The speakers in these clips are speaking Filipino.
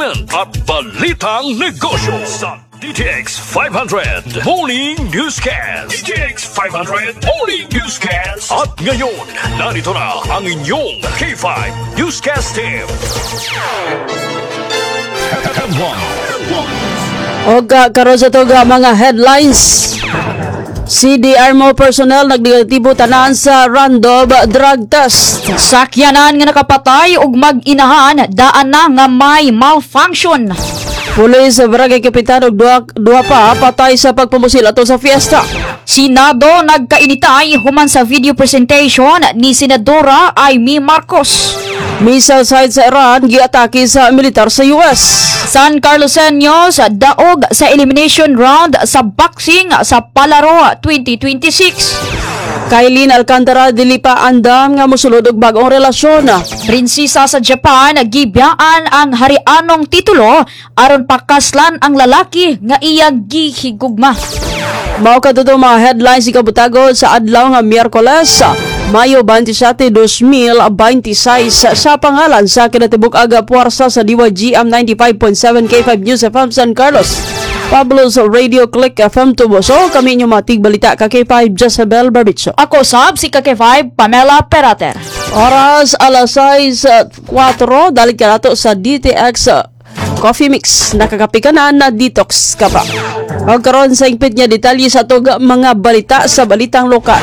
entertainment at balitang negosyo sa DTX 500 Morning Newscast. DTX 500 Morning Newscast. At ngayon, narito na ang inyong K5 Newscast team. O karon sa toga mga headlines. CDRMO personnel nagdegatibo tanan sa random drug test. Sakyanan nga nakapatay ug mag-inahan daan na nga may malfunction. Pulis sa Barangay Kapitan ug duha pa patay sa pagpamusil ato sa fiesta. Senado nagkainitay human sa video presentation ni Senadora Amy Marcos. Missile site sa Iran giatake sa militar sa US. San Carloseños daog sa elimination round sa boxing sa Palaro 2026. Kailin Alcantara dili pa andam nga mosulod og bag-ong relasyon. Prinsesa sa Japan gibiyaan ang harianong titulo aron pakaslan ang lalaki nga iyang gihigugma. Mao kadto mga headlines ikabutagod sa adlaw nga Miyerkules, Mayo 27, 2026 sa pangalan sa kinatibuk aga puwersa sa DYGM 95.7 K5 News FM San Carlos. Pablo's Radio Click FM Tuboso, kami inyo matig balita ka K5 Jezebel Barbicho. Ako sab si K5 Pamela Perater. Oras alas 6:04 dalik ka nato sa DTX Coffee Mix. Nakakapikanan na detox ka pa. O karon sa ingpit niya detalye sa tog mga balita sa balitang lokal.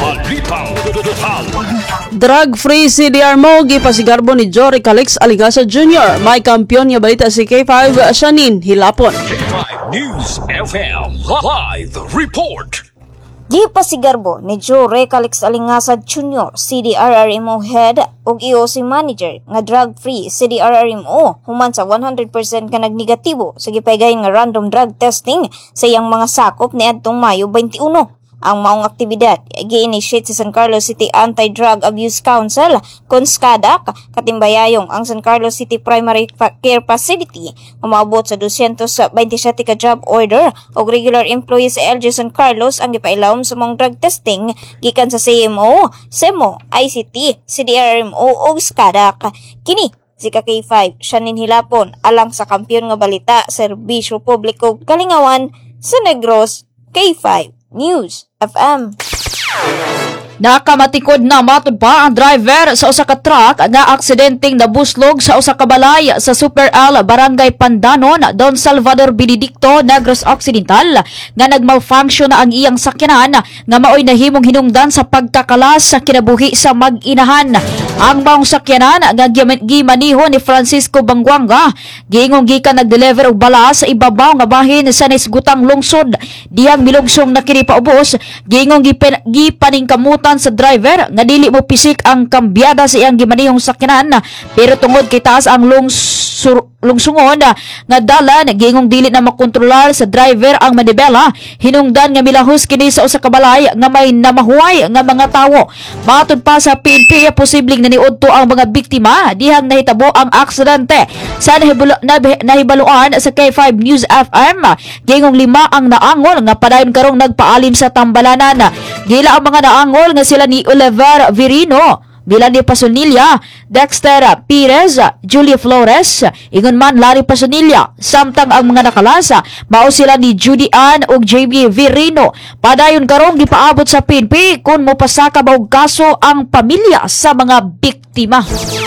Drug-free CDRMO gipasigarbo ni Jory Calix Aligasa Jr. May kampiyon nga balita si K5 Shanin Hilapon. K5 News FM Live Report. Gipasigarbo ni Jory Calix Aligasa Jr. CDRRMO Head ug EOC Manager nga drug-free CDRRMO human sa 100% ka nagnegatibo sa gipaygayon nga random drug testing sa iyang mga sakop niadtong Mayo 21. Ang maong aktibidad gi-initiate sa San Carlos City Anti-Drug Abuse Council (CONSCADAC) katimbayayong ang San Carlos City Primary Care Facility umabot sa 227 ka job order o regular employees sa LG San Carlos ang gipailawom sa mga drug testing gikan sa CMO, SEMO, ICT, CDRMO ug SCADAC. Kini si K5 Shanin Hilapon alang sa kampiyon nga balita, serbisyo publiko kalingawan sa Negros. K5 News FM. Nakamatikod na matud pa ang driver sa usa ka truck nga aksidenteng nabuslog sa usa ka balay sa Super L, Barangay Pandanon, Don Salvador Benedicto, Negros Occidental nga nagmalfunction na ang iyang sakyanan nga maoy nahimong hinungdan sa pagkakalas sa kinabuhi sa mag-inahan. Ang maong sakyanan nga gimaniho ni Francisco Bangwanga giingong gikan nag-deliver og bala sa ibabaw nga bahin sa Nisgutang lungsod. Diyang milugsong na kini paubos giingong gipaningkamutan sa driver nga dili mo pisik ang kambyada sa iyang gimanihong sakyanan pero tungod kay taas ang lungsungon nga dalan giingong dili na makontrolar sa driver ang manibela hinungdan nga milahos kini sa usa ka balay nga may namahuway nga mga tawo. Matud pa sa PNP posibleng naniudto ang mga biktima dihang nahitabo ang aksidente. Sa nahibaluan sa K5 News FM giingong 5 ang naangol nga padayon karong nagpaalim sa tambalanan. Gila ang mga naangol nga sila ni Oliver Virino, Milani Pasonilla, Dexter Perez, Julia Flores, ingon man Larry Pasonilla, samtang ang mga nakalasa mao sila ni Judy Ann ug JB Virino. Padayon karong gipaabot sa PNP kung mopasaka ba og kaso ang pamilya sa mga biktima.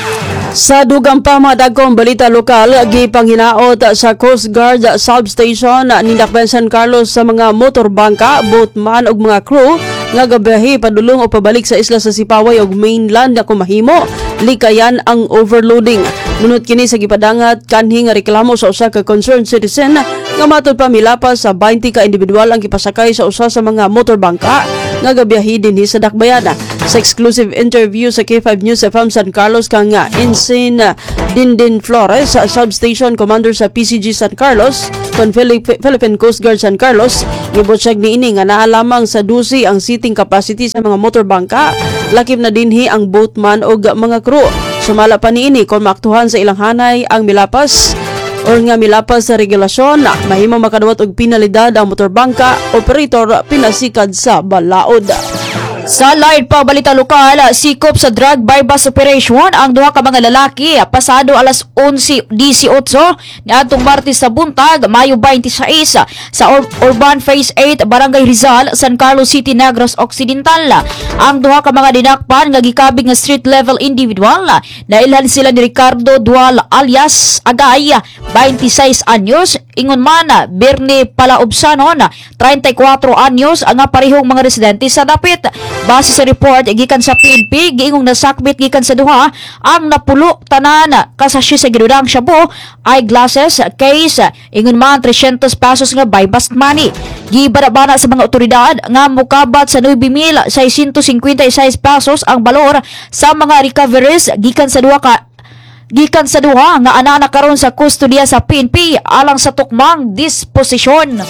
Sa dugang pa mga dagkong balita lokal, gipanghinaot sa Coast Guard substation ni San Carlos sa mga motorbangka, boatman ug mga crew nga gabiyahe padulong o pabalik sa isla sa Sipaway ug mainland na kumahimo likayan ang overloading. Munot kini sa gipadangat kanhi nga reklamo sa usa ka concerned citizen nga matud pa milapas sa 20 ka individual ang gipasakay sa usa sa mga motorbangka nga gabiyahe dinhi sa Dakbayan. Sa exclusive interview sa K5 News FM San Carlos kang Ensign Dindin Flores, substation commander sa PCG San Carlos kon Philippine Coast Guard San Carlos, gibutyag niini nga naa lamang sa 12 ang seating capacity sa mga motorbangka, lakip na dinhi ang boatman ug mga crew. Sumala pa niini kon maaktuhan sa ilang hanay ang milapas or nga milapas sa regulasyon, mahimo makadawat og penalidad ang motorbangka operator pinasikad sa balaod. Sa line pa balita lokal, sikop sa drug bypass operation ang duha ka mga lalaki pasado alas 11:18 niadtong Martes sa buntag, Mayo 26 sa Urban Phase 8, Barangay Rizal, San Carlos City, Negros Occidental. Ang duha ka mga dinakpan nga gikabig nga street level individual, nailhan sila ni Ricardo Dual alias Agay, 26 anyos, ingon man Bernie Palaobsanon, 34 anyos, ang parehong mga residente sa dapit. Base sa report gikan sa PNP, giingong nasakbit gikan sa duha ang napulo tanan kasasyo sa ginudang shabu, eyeglasses, case, ingon man 300 pesos nga by bust money. Gibana-bana sa mga otoridad nga mukabat sa 9,656 pesos ang balor sa mga recoveries gikan sa duha nga ana karon sa kustodiya sa PNP alang sa tukmang disposisyon.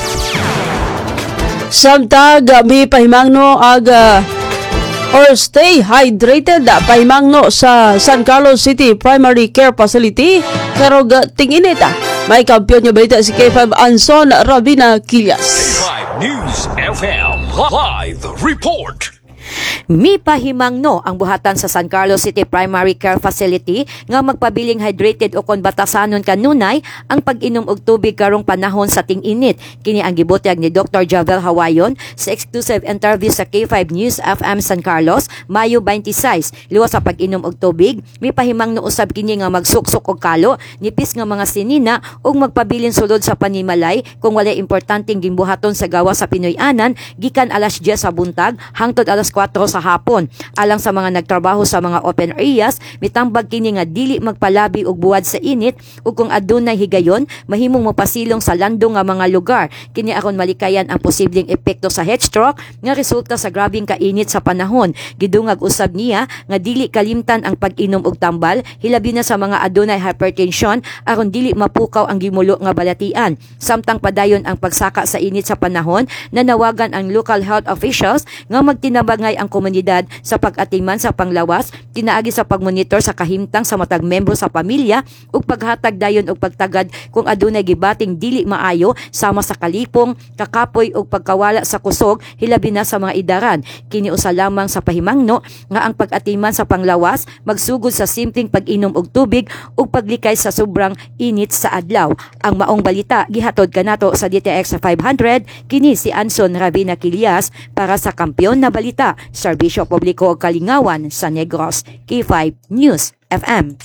Samtag may pahimangno or stay hydrated pahimangno sa San Carlos City Primary Care Facility karog tinginit. May kampiyon nga balita si K5 Anson Ravina Quillas. K5 News FM Live Report. Mi pahimangno ang buhatan sa San Carlos City Primary Care Facility nga magpabiling hydrated o kon batasanon kanunay ang pag-inom og tubig karong panahon sa ting-init. Kini ang gibutyag ni Dr. Javel Hawayon sa exclusive interview sa K5 News FM San Carlos, Mayo 26. Luwas sa pag-inom og tubig, mi pahimangno usab kini nga magsuksok og kalo, nipis nga mga sinina ug magpabiling sulod sa panimalay kung walay importanteng gimbuhaton sa gawa sa Pinoy-anan gikan alas 10 sa buntag hangtod alas 4 sa hapon. Alang sa mga nagtrabaho sa mga open areas, mitambag kini nga dili magpalabi og buwad sa init ug kung adunay higayon, mahimong mapasilong sa landong nga mga lugar. Kini aron malikayan ang posibleng epekto sa heat stroke nga resulta sa grabing kainit sa panahon. Gidungag usab niya nga dili kalimtan ang pag-inom og tambal, hilabi na sa mga adunay hypertension aron dili mapukaw ang gimulo nga balatian. Samtang padayon ang pagsaka sa init sa panahon, nanawagan ang local health officials nga magtinabangay ang komunidad sa pag-atiman sa panglawas, tinaagi sa pagmonitor sa kahimtang sa matag membro sa pamilya ug paghatag dayon og pagtagad kung adunay gibating dili maayo sama sa kalipong, kakapoy ug pagkawala sa kusog hilabi na sa mga idaran. Kini usa lamang sa pahimangno nga ang pag-atiman sa panglawas magsugod sa simpleng pag-inom og tubig ug paglikay sa sobrang init sa adlaw. Ang maong balita gihatod kanato sa DTX 500, kini si Anson Ravina Quillas para sa Kampiyon na Balita, Serbisyo Publiko o Kalingawan sa Negros. K5 News FM.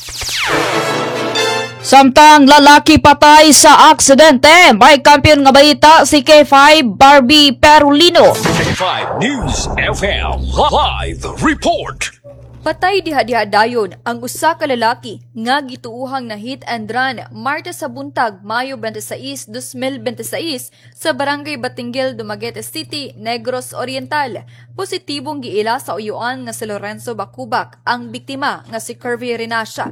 Samtang lalaki patay sa aksidente, may kampiyon nga balita si K5 Barbie Perulino. K5 News FM Live Report. Patay diha-diha dayon ang usa ka lalaki nga gituuhang na hit and run Martes sa buntag, Mayo 26, 2026 sa Barangay Batinggil, Dumaguete City, Negros Oriental. Positibong giila sa uyuan nga si Lorenzo Bacubac ang biktima nga si Kirby Renasha,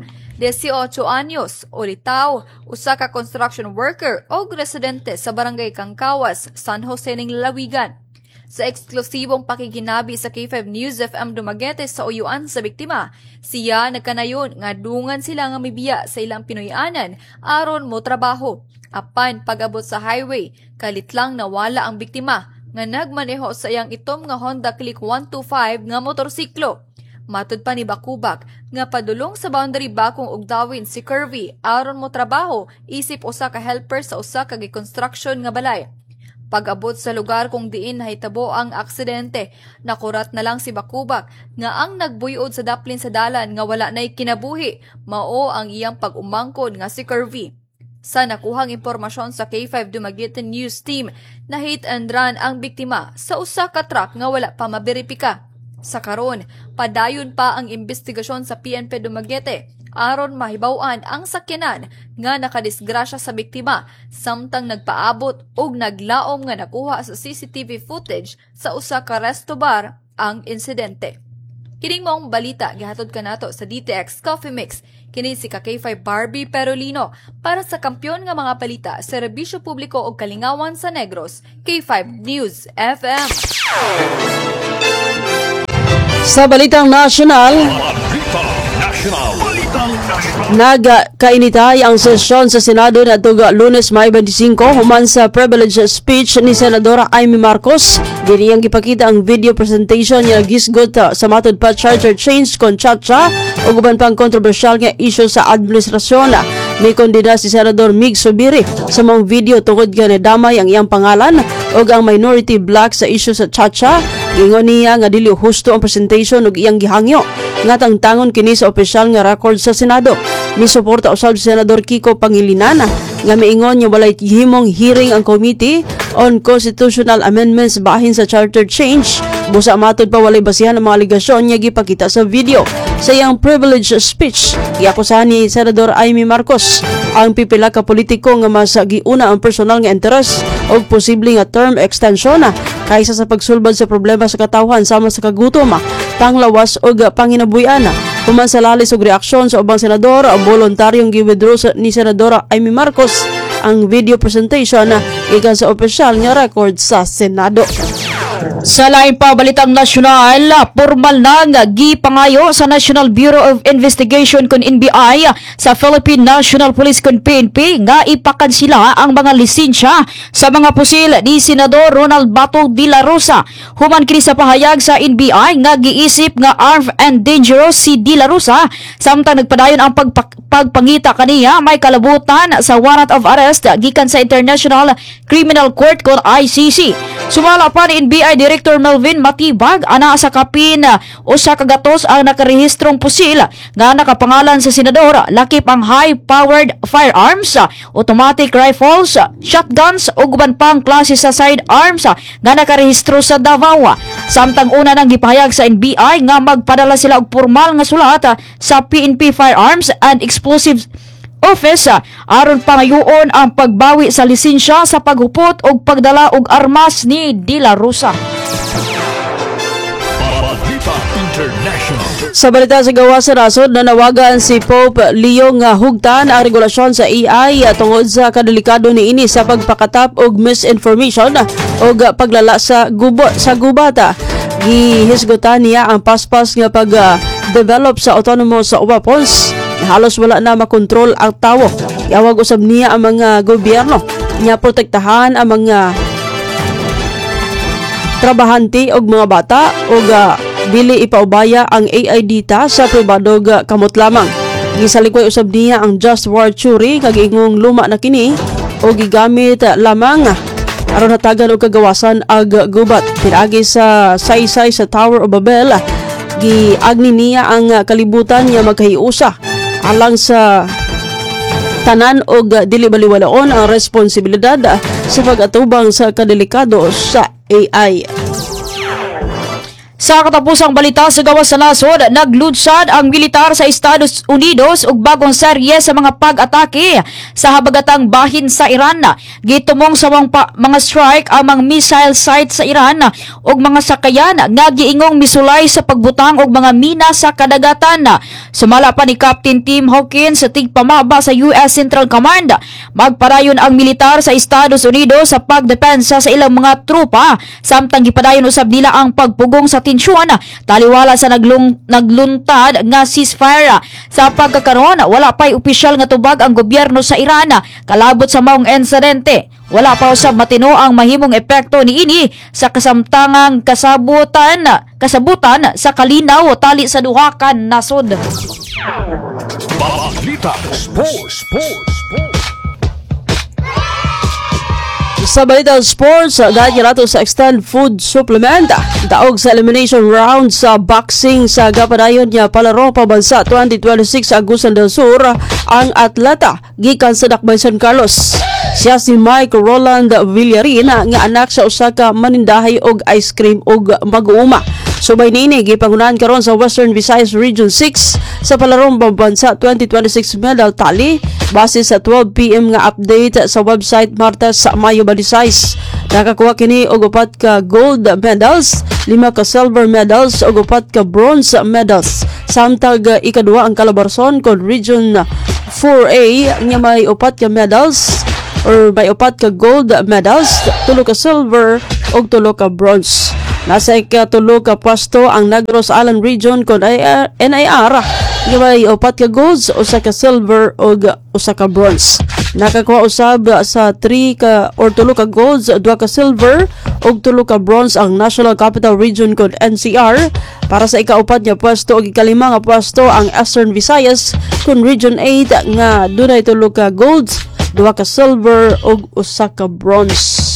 18 anyos, ulitaw, usa ka construction worker o residente sa Barangay Kangkawas, San Jose ning Lalawigan. Sa eksklusibong pakikinabi sa K5 News FM Dumaguete sa uyuan sa biktima, siya nagkanayon nga dungan sila nga mibiya sa ilang Pinoy-anan aron mo trabaho. Apan pag-abot sa highway, kalit lang nawala ang biktima nga nagmaneho sa iyang itom nga Honda Click 125 nga motorsiklo. Matud pa ni Bacubac nga padulong sa boundary bakong ugdawin si Kirby aron mo trabaho isip usa ka helper sa usa ka construction nga balay. Pag-abot sa lugar kung diin nahitabo ang aksidente, nakurat na lang si Bacubac nga ang nagbuyod sa daplin sa dalan nga wala na'y kinabuhi, mao ang iyang pag-umangkon nga si Kirby. Sa nakuhang impormasyon sa K5 Dumaguete News Team, na hit and run ang biktima sa usa ka truck nga wala pa maberipika. Sa karon, padayon pa ang investigasyon sa PNP Dumaguete aron mahibaw-an ang sakyanan nga nakadisgrasya sa biktima samtang nagpaabot og naglaom nga nakuha sa CCTV footage sa usa ka resto bar ang insidente. Kining mong balita gihatod kanato sa DTX Coffee Mix. Kini si K5 Barbie Perolino para sa Kampiyon nga mga balita, Serbisyo Publiko o Kalingawan sa Negros, K5 News FM. Sa Balitang Nasyonal, Balitang Nagkainitay ang sesyon sa Senado na tuga Lunes, May 25 human sa privilege speech ni Senadora Amy Marcos. Diniyang gipakita ang video presentation niya gisgot sa matod pa charter change kon Chacha o guban pang kontrobersyal nga issue sa administrasyon. May kondena si Senador Mig Subiri sa mga video tungod nga nadamay ang iyang pangalan o ang minority black sa issue sa Chacha. Gingon niya nga dili husto ang presentation ug iyang gihangyo nga tangtangon kini sa opisyal nga record sa Senado. Misuporta usab si Senador Kiko Pangilinan nga miingon nga walay himong hearing ang Committee on Constitutional Amendments bahin sa charter change. Busa matod pa walay basihan ang mga aligasyon niya gipakita sa video. Sa iyang privilege speech, iakusahan ni Senador Amy Marcos ang pipila ka politiko nga mas giuna ang personal nga interes o posible nga term extension kaysa sa pagsulbad sa problema sa katawhan sama sa kagutom, panglawas o panginabuyan. Human sa lalis og reaksyon sa ubang senador, voluntaryong gi-withdraw ni Senadora Amy Marcos ang video presentation ikan sa opisyal nga record sa Senado. Sa lain pa balitang nasyonal, formal na nga gipangayo sa National Bureau of Investigation kun NBI sa Philippine National Police kun PNP nga ipakansila ang mga lisensya sa mga pusil ni Senador Ronald Bato de la Rosa. Human kini sa pahayag sa NBI nga giisip nga armed and dangerous si de la Rosa samtang nagpadayon ang pagpangita kaniya may kalabutan sa warrant of arrest gikan sa International Criminal Court kun ICC. Sumala pa ni NBI Director Melvin Matibag ana sa kapin usa ka gatos ang nakarehistrong pusil nga nakapangalan sa senador lakip ang high-powered firearms, automatic rifles, shotguns ug uban pang klase sa sidearms nga nakarehistro sa Davao. Samtang una nang gipahayag sa NBI nga magpadala sila og formal nga sulat sa PNP Firearms and Explosives Office aron pangayoon ang pagbawi sa lisensya sa paghupot o pagdala og armas ni De La Rosa. Balita International. Sa balita sa gawas sa nasod, nanawagan si Pope Leo nga hugtan ang regulasyon sa AI tungod sa kadelikado niini sa pagpakatap og misinformation o paglala sa gubata. Gihisgutan niya ang paspas nga pag-develop sa autonomous weapons. Halos wala na makontrol ang tawo. Yawag usab niya ang mga gobyerno nga protektahan ang mga trabahante og mga bata o dili ipaubaya ang AI data sa pribado kamot lamang. Gisalikoy usab niya ang just war theory kag ingong luma na kini o gigamit lamang aron hatagan og kagawasan ag gubat. Pinagi sa saysay sa Tower of Babel, giagni niya ang kalibutan nga magkahiusa alang sa tanan og dili baliwalaon ang responsibilidad sa pag-atubang sa kadelikado sa AI. Sa katapusang balita sa gawas sa nasod, naglunsad ang militar sa Estados Unidos og bagong serye sa mga pag-atake sa habagatang bahin sa Iran. Gitumong sa mga strike ang mga missile site sa Iran og mga sakayan nga giingong misulay sa pagbutang og mga mina sa kadagatan. Sumala pa ni Captain Tim Hawkins sa tigpamaba sa US Central Command, magpadayon ang militar sa Estados Unidos sa pagdepensa sa ilang mga trupa samtang gipadayon usab nila ang pagpugong sa tensyon taliwala sa nagluntad nga ceasefire. Sa pagkakaroon, wala pa'y opisyal nga tubag ang gobyerno sa Iran kalabot sa maong insidente. Wala pa usab matino ang mahimong epekto niini sa kasamtangang kasabutan sa kalinaw tali sa duha ka nasod. Balita Sports. Sa balita sports, dahil nato sa extended food supplement, daog sa elimination round sa boxing sa gapadayon niya palaro pabansa 2026 sa Agusan del Sur ang atleta gikan sa Dakbayan Carlos. Siya si Mike Roland Villarin nga anak sa usa ka manindahay og ice cream og mag-uuma. Subay niini gipangunahan karon sa Western Visayas Region 6 sa palarong pambansa 2026 medal tally base sa 12 PM nga update sa website Martes sa Mayo 26. Nakakuha kini og 4 ka gold medals, 5 ka silver medals ug 4 ka bronze medals. Samtang ikaduha ang kalabarson kon Region 4A nga may 4 ka medals or may 4 ka gold medals, 3 ka silver ug 3 ka bronze. Nasa ikatulo ka pwesto ang Negros Island Region kon NIR Gabay upat ka golds, usa ka silver ug usa ka bronze. Nakakuha usab sa 3 ka golds, 2 ka silver ug 3 ka bronze ang National Capital Region code NCR. Para sa ikaupat nga pwesto ug ikalima nga pwesto ang Eastern Visayas kun Region 8 nga dunay 3 ka golds, 2 ka silver ug usa ka bronze.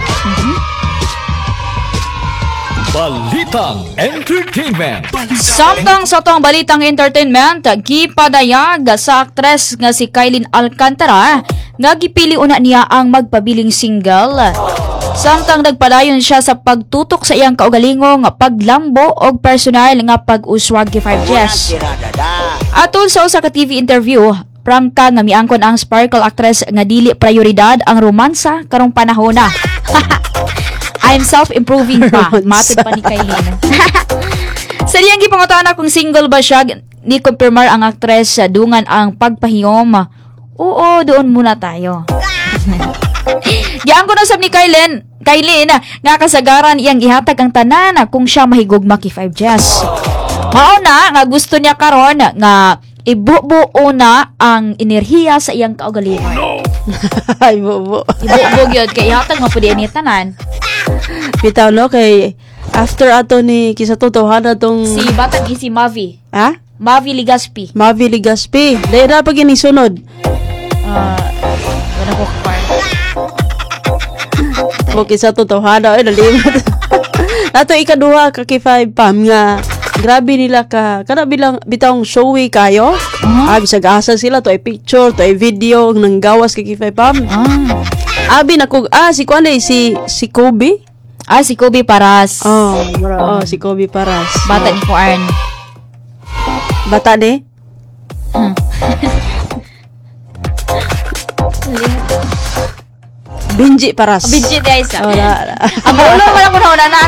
Balitang Entertainment. Samtang sa tong balitang entertainment, gipadayag sa aktres nga si Kailin Alcantara nga gipili una niya ang magpabiling single. Samtang nagpadayon siya sa pagtutok sa iyang kaugalingong paglambo og personal nga pag-uswag kay 5Gs. Atol sa usa ka TV interview, prangka nga miangkon ang sparkle actress nga dili prioridad ang romansa karong panahona. I'm self-improving pa. Matod pa ni Kailin. Sa diyang gipangutana kung single ba siya, ni kumpirmar ang aktres dungan ang pagpahiyom. Oo, doon muna tayo. Giyang ko na sab ni Kailin nga kasagaran iyang ihatag ang tanan kung siya mahigugma kay 5Gs. Mauna nga gusto niya karon nga ibubuo na ang enerhiya sa iyang kaugalingon. Ay, bobo. Ibubuo gyud kay ihatag mapudi ni tanan. Bitaw no kay after ato ni kisa totohanan tong Si batang si Mavi. ha? Mavi Ligaspi. Mavi Ligaspi. Dahil na pag inisunod. Wala ko kapar. Mo kisa totohanan ay nalimot. Nato ikaduha ka kay 5 pam nga grabe nila ka kana bilang bitawng showy kayo. Bisag asa sila to ay picture, to ay video nang gawas kay 5 pam. Abi nako si kuan si Kobe. Si Kobe Paras. Si Kobe Paras. Bata ni Kuan. Bata ni? Binji Paras. Bidget guys. Wala. Ang ulo wala ko na unanan.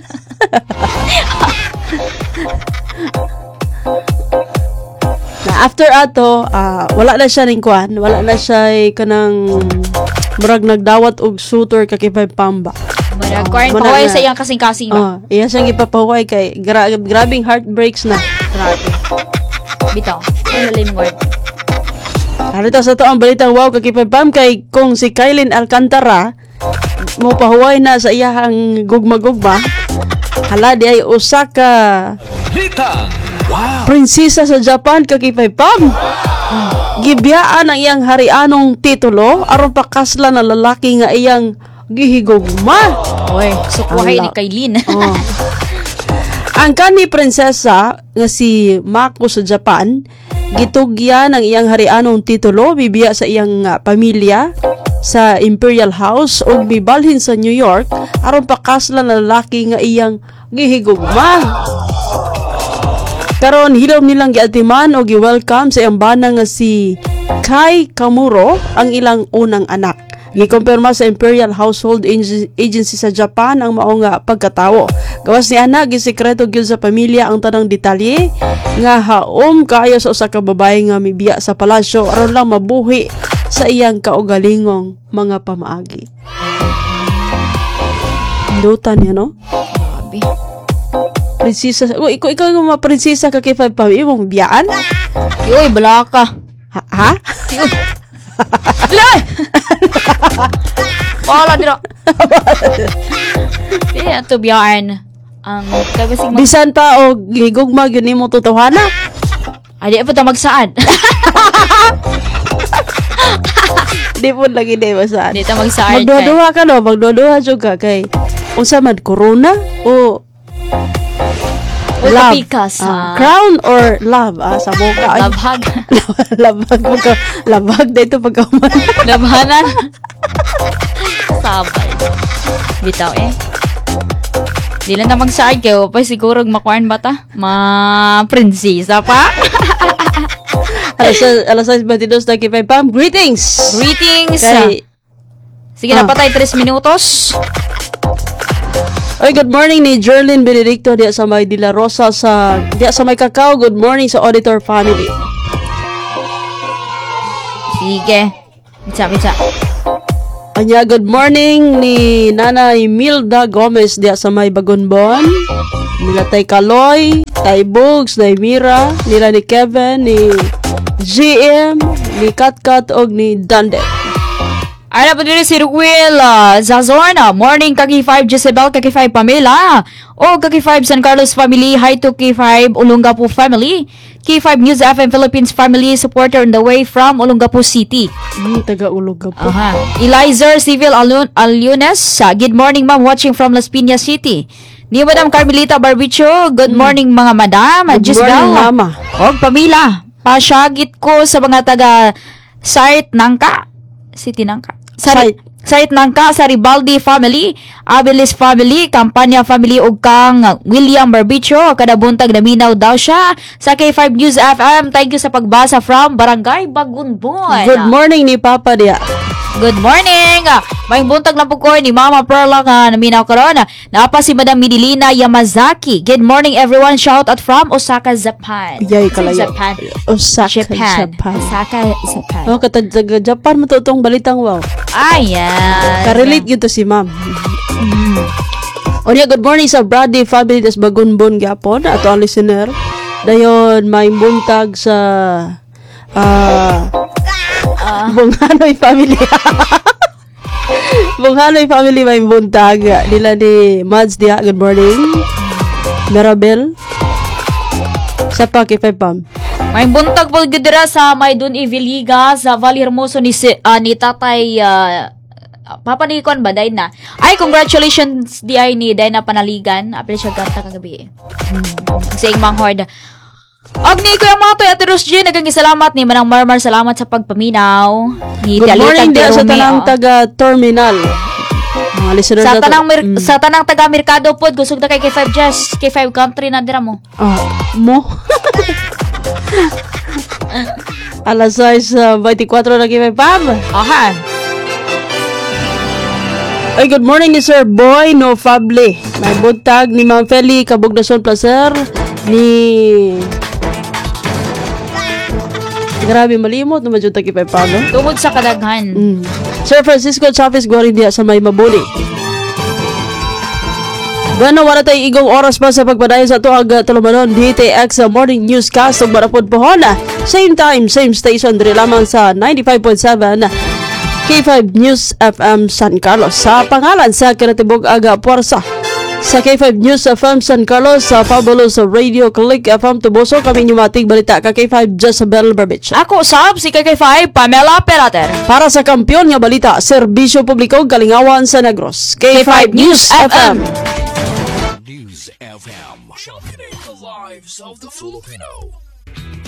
Na after ato, wala na siya ning kuan, wala na siya kanang murag nagdawat og shooter kay Pamba. Murag Kuan Muna paway na. sa iyang kasing-kasing ba. Iya siyang ipapahuway kay grabing heartbreaks na. Grabe. Bitaw. Lalim word. Harita sa to ang balitang wow kay Pam kay kung si Kailin Alcantara mo pahuway na sa iyang gugma-gugma. Hala di ay usa ka Balitang wow. prinsesa sa Japan kay Pam. Gibiyaan ang iyang harianong titulo aron pakasla na lalaki nga iyang gihigugma. Oy, sukwahay ni Ala. Kailin. Ang kani prinsesa nga si Mako sa Japan, gitugyan ang iyang harianong titulo bibiya sa iyang pamilya sa Imperial House ug bibalhin sa New York aron pakasla na lalaki nga iyang gihigugma. Karon hilom nilang giatiman o gi-welcome sa iyang bana nga si Kai Kamuro ang ilang unang anak. Gikumpirma sa Imperial Household Agency sa Japan ang mao nga pagkatawo. Gawas ni ana gisekreto gyud sa pamilya ang tanang detalye nga haom kaayo sa usa ka babaye nga mibiya sa palasyo aron lang mabuhi sa iyang kaugalingong mga pamaagi. Dutan niya no? Grabe. Prinsesa, ikaw nga mga prinsesa ka kay Pam, imong biyaan? Yoy, balaka. Ha? Lay! Wala dito. Ato biyaan. Ang kabasing Bisan pa o gigugma yun mo totohana? Adi pa ta magsaan. Di po lagi di masaan. Di ta magsaan. Magduha-duha ka no, magduha-duha juga kay unsa man corona o love. Pikas. Crown or love? Sa boka. Ay, Labhag. labhag dito pagkaman. Labhanan. Sabay. Bitaw Di lang ta magsaan kayo pa siguro makuan ba ta? Prinsesa pa. Alas 6:22 na kay Pam. Greetings! Greetings. Kay, Sige na patay 3 minutos. Oy, good morning ni Jerlyn Benedicto diya sa may De La Rosa diya sa may Cacao. Good morning sa auditor family. Sige. Bisa. Anya, good morning ni Nanay Milda Gomez diya sa may Bagonbon. Nilatay Kaloy. Kay Bugs, ni Mira, nila ni Kevin, ni GM, ni Katkat, og ni Dande. Ay na po din si Will Zazorna. Morning, Kaki5 Jezebel, Kaki5 Pamela. O Kaki5 San Carlos family. Hi to K5 Olongapo family. K5 News FM Philippines family. Supporter on the way from Olongapo City. Taga-ulog ka po. Aha. Elizer Civil Alunes. Good morning, ma'am. Watching from Las Piñas City. Ni Madam Carmelita Barbicho. Good morning, mga madam. Good Jezebel. morning, mama. O Pamela. Pasyagit ko sa mga taga site Nangka. City Nangka. Site Nangka sa Ribaldi family, Abilis family, Campania family ug kang William Barbicho. Kada buntag naminaw daw siya sa K5 News FM. Thank you sa pagbasa from Barangay Bagunbon. Good morning ni Papa dia. Good morning! May buntag na po ko ni Mama Perla nga naminaw karon. Naapa si Madam Midilina Yamazaki. Good morning everyone. Shout out from Osaka, Japan. Yay, kalayo. Japan. Osaka, Japan. Osaka, Japan. Oh, taga Japan mo to itong balitang wow. Ayan. Ka-relate yun to si ma'am. O niya, good morning sa Brady family des Bagunbon gapon. Ato ang listener. Dayon, may buntag sa Bunghanoy family. Bunghanoy family may buntag. Nila ni Mads dia. Good morning. Mirabel. Sa pa kay Pam. May buntag po gudira sa Maydun Iviliga sa Valle Hermoso ni Tatay Papa ni Kon ba Dayna. Ay congratulations di ay ni Dayna Panaligan. Apil siya gata kagabi. Sa Mang Hord. Agni ko yung mga to Ate Rose G, nagang salamat ni Manang Marmar, salamat sa pagpaminaw. Ni Good morning dia sa tanang taga terminal. Mga listeners sa tanang taga Merkado pod gusog na kay K5 Jazz, K5 Country na dira mo. Mo. Alas 6:24 na kay Pam. Aha. Ay, good morning ni Sir Boy No Fable. May buntag ni Ma'am Feli Kabugnason Placer ni grabe malimot naman yung takipay Pablo. Tungod sa kadaghan. Sir Francisco Chavez Guarindia sa may mabuli. Bueno, wala tayo igong oras pa sa pagpadayon sa tuag tulumanon DTX Morning Newscast ug marapod pohon. Same time, same station diri lamang sa 95.7 K5 News FM San Carlos. Sa pangalan sa Kinatibog Aga Puwersa sa K5 News FM San Carlos, sa Fabulos Radio Click FM Tuboso, kami nyumatig balita ka K5 Jezebel Barbich. Ako sab si K5 Pamela Perater. Para sa kampiyon nga balita, serbisyo publiko Kalingawan sa Negros. K5 News FM. News FM. Championing the lives of the Filipino.